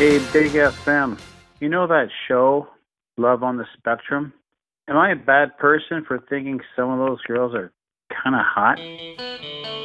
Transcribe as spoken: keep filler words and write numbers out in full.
Hey, Big F M. You know that show, Love on the Spectrum? Am I a bad person for thinking some of those girls are kind of hot?